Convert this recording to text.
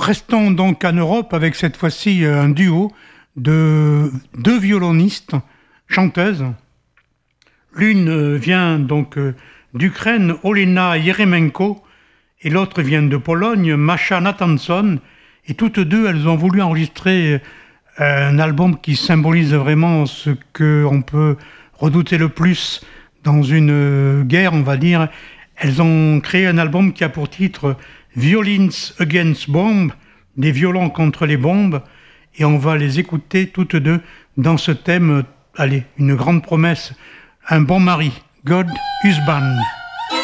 Restons donc en Europe avec cette fois-ci un duo de deux violonistes, chanteuses. L'une vient donc d'Ukraine, Olena Yeremenko, et l'autre vient de Pologne, Masha Nathanson. Et toutes deux, elles ont voulu enregistrer un album qui symbolise vraiment ce qu'on peut redouter le plus dans une guerre, on va dire. Elles ont créé un album qui a pour titre Violins Against Bomb, des violons contre les bombes, et on va les écouter toutes deux dans ce thème, allez, une grande promesse, un bon mari, God Husband.